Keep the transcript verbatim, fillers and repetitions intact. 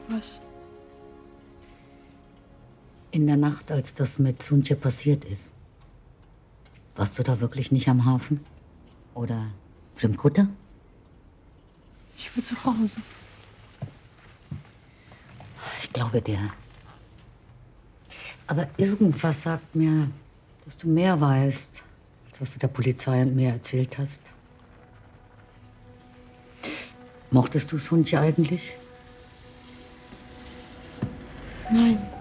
Was? In der Nacht, als das mit Suntje passiert ist, warst du da wirklich nicht am Hafen? Oder auf dem Kutter? Ich war zu Hause. Ich glaube dir. Aber irgendwas sagt mir, dass du mehr weißt, als was du der Polizei und mir erzählt hast. Mochtest du Suntje eigentlich? Nein.